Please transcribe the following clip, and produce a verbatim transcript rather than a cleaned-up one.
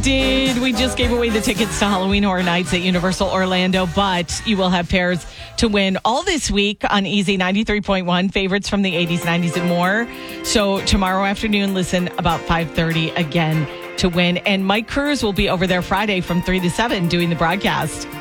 Did we just gave away the tickets to Halloween Horror Nights at Universal Orlando, but you will have pairs to win all this week on Easy ninety-three point one, favorites from the eighties, nineties, and more. So tomorrow afternoon, listen about five thirty again to win. And Mike Cruz will be over there Friday from three to seven doing the broadcast.